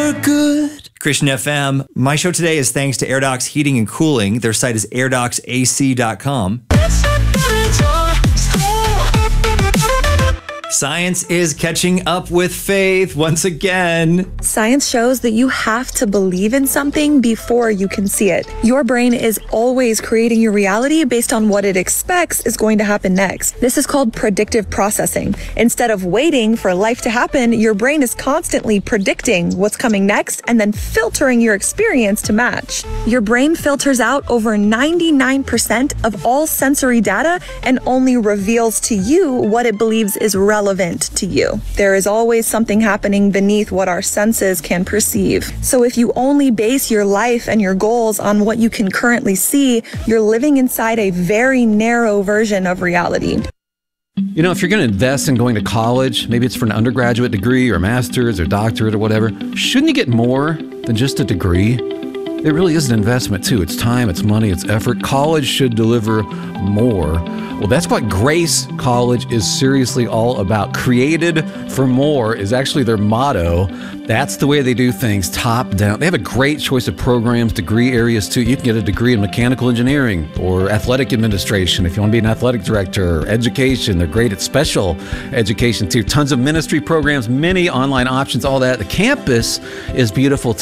for good. Christian FM. My show today is thanks to AirDocs Heating and Cooling. Their site is airdocsac.com. Science is catching up with faith once again. Science shows that you have to believe in something before you can see it. Your brain is always creating your reality based on what it expects is going to happen next. This is called predictive processing. Instead of waiting for life to happen, your brain is constantly predicting what's coming next and then filtering your experience to match. Your brain filters out over 99% of all sensory data and only reveals to you what it believes is relevant to you. There is always something happening beneath what our senses can perceive. So if you only base your life and your goals on what you can currently see, you're living inside a very narrow version of reality. You know, if you're going to invest in going to college, maybe it's for an undergraduate degree or a master's or doctorate or whatever, shouldn't you get more than just a degree? It really is an investment too. It's time, it's money, it's effort. College should deliver more. Well, that's what Grace College is seriously all about. Created for more is actually their motto. That's the way they do things, top down. They have a great choice of programs, degree areas too. You can get a degree in mechanical engineering or athletic administration if you want to be an athletic director, or education. They're great at special education too. Tons of ministry programs, many online options, all that. The campus is beautiful too.